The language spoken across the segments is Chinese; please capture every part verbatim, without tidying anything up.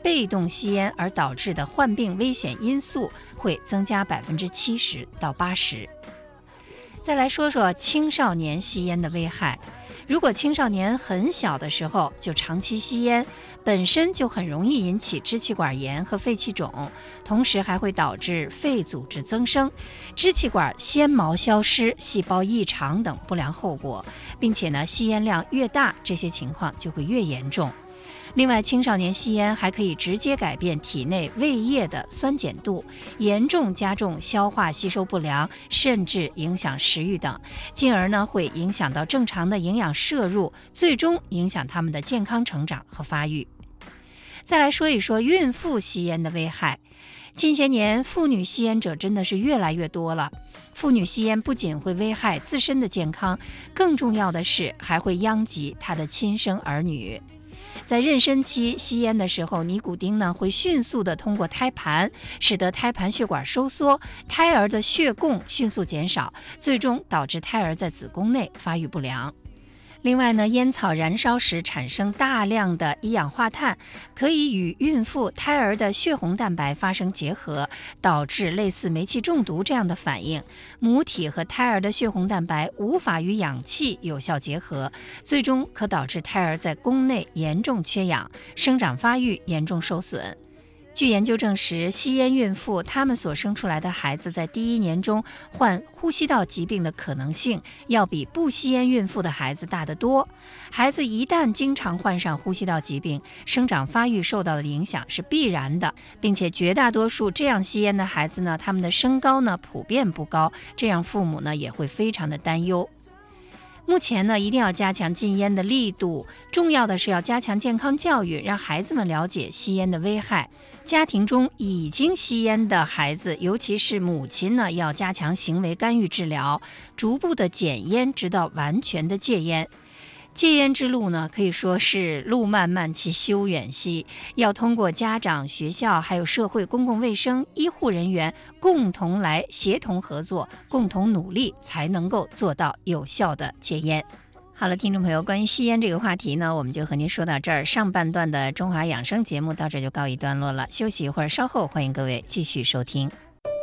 被动吸烟而导致的患病危险因素会增加百分之七十到八十。再来说说青少年吸烟的危害。如果青少年很小的时候就长期吸烟，本身就很容易引起支气管炎和肺气肿，同时还会导致肺组织增生、支气管纤毛消失、细胞异常等不良后果，并且呢，吸烟量越大，这些情况就会越严重。另外，青少年吸烟还可以直接改变体内胃液的酸碱度，严重加重消化吸收不良，甚至影响食欲等，进而呢会影响到正常的营养摄入，最终影响他们的健康成长和发育。再来说一说孕妇吸烟的危害。近些年，妇女吸烟者真的是越来越多了。妇女吸烟不仅会危害自身的健康，更重要的是还会殃及她的亲生儿女。在妊娠期吸烟的时候，尼古丁呢会迅速的通过胎盘，使得胎盘血管收缩，胎儿的血供迅速减少，最终导致胎儿在子宫内发育不良。另外呢，烟草燃烧时产生大量的一氧化碳，可以与孕妇、胎儿的血红蛋白发生结合，导致类似煤气中毒这样的反应。母体和胎儿的血红蛋白无法与氧气有效结合，最终可导致胎儿在宫内严重缺氧，生长发育严重受损。据研究证实，吸烟孕妇她们所生出来的孩子在第一年中患呼吸道疾病的可能性要比不吸烟孕妇的孩子大得多。孩子一旦经常患上呼吸道疾病，生长发育受到的影响是必然的，并且绝大多数这样吸烟的孩子呢，他们的身高呢普遍不高，这样父母呢也会非常的担忧。目前呢，一定要加强禁烟的力度，重要的是要加强健康教育，让孩子们了解吸烟的危害。家庭中已经吸烟的孩子，尤其是母亲呢，要加强行为干预治疗，逐步的减烟，直到完全的戒烟。戒烟之路呢，可以说是路漫漫其修远兮，要通过家长、学校还有社会公共卫生、医护人员共同来协同合作，共同努力，才能够做到有效的戒烟。好了，听众朋友，关于吸烟这个话题呢，我们就和您说到这儿。上半段的中华养生节目到这就告一段落了，休息一会儿，稍后欢迎各位继续收听。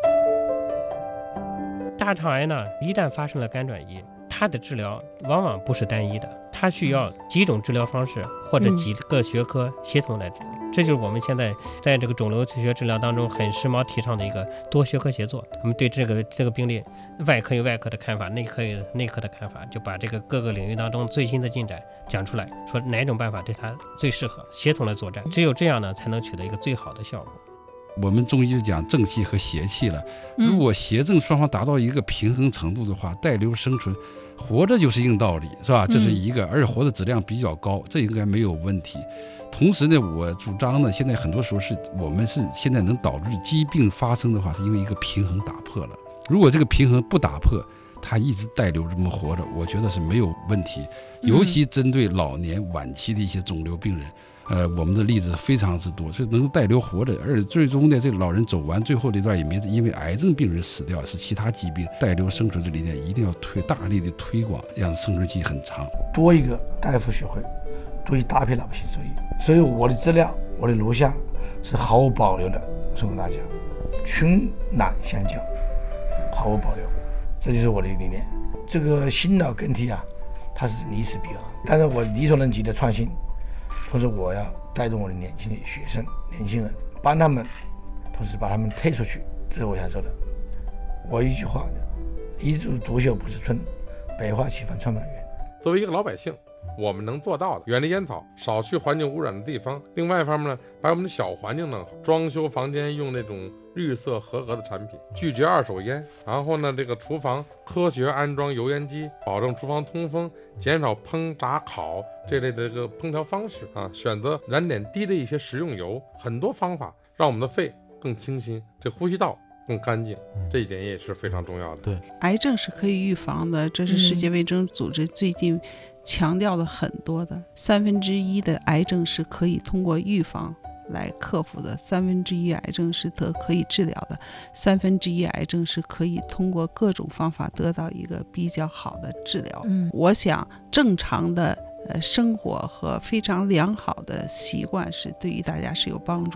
大肠癌呢，一旦发生了肝转移，它的治疗往往不是单一的，它需要几种治疗方式或者几个学科协同来治疗、嗯、这就是我们现在在这个肿瘤学治疗当中很时髦提倡的一个多学科协作。我们对这个这个病例，外科有外科的看法，内科有内科的看法，就把这个各个领域当中最新的进展讲出来，说哪种办法对它最适合，协同来作战，只有这样呢，才能取得一个最好的效果。 我们中医就讲正气和邪气了，如果邪正双方达到一个平衡程度的话，带瘤生存，活着就是硬道理，是吧？这是一个，而且活的质量比较高，这应该没有问题。同时呢，我主张呢，现在很多时候是我们是现在能导致疾病发生的话，是因为一个平衡打破了。如果这个平衡不打破，他一直带瘤这么活着，我觉得是没有问题。尤其针对老年晚期的一些肿瘤病人，呃，我们的例子非常之多，所以能够带瘤活着，而且最终呢，这个老人走完最后这段也没因为癌症病人死掉，是其他疾病。带瘤生存这里呢，一定要推大力的推广，让生存期很长。 多一个大夫学会，多一大批老百姓受益。所以我的资料，我的录像是毫无保留的送给大家，群难相交，毫无保留，这就是我的理念。这个新老更替啊，它是离死必然，但是我力所能及的创新。同时我要带动我的年轻的学生年轻人，帮他们，同时把他们推出去，这是我想说的。我一句话，一株独秀不是春，百花齐放创办园。 作为一个老百姓，我们能做到的，远离烟草，少去环境污染的地方。另外一方面呢，把我们的小环境弄好，装修房间用那种绿色合格的产品，拒绝二手烟。然后呢，这个厨房科学安装油烟机，保证厨房通风，减少烹炸烤这类的这个烹调方式啊，选择燃点低的一些食用油，很多方法让我们的肺更清新，这呼吸道更干净，这一点也是非常重要的。 对，癌症是可以预防的，这是世界卫生组织最近强调了很多的。三分之一的癌症是可以通过预防来克服的，三分之一癌症是得可以治疗的，三分之一癌症是可以通过各种方法得到一个比较好的治疗。嗯，我想正常的呃生活和非常良好的习惯是对于大家是有帮助。